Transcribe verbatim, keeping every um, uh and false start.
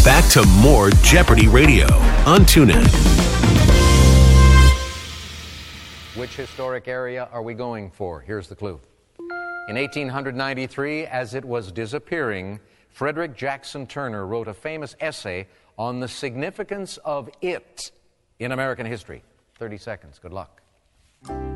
Back to more Jeopardy Radio on TuneIn. Which historic area are we going for? Here's the clue. In eighteen ninety-three, as it was disappearing, Frederick Jackson Turner wrote a famous essay on the significance of it in American history. thirty seconds. Good luck.